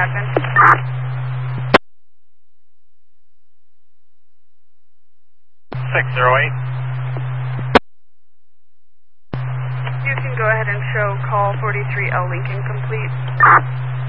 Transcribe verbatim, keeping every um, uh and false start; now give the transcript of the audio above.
happened. six zero eight. You can go ahead and show call forty-three L Lincoln complete.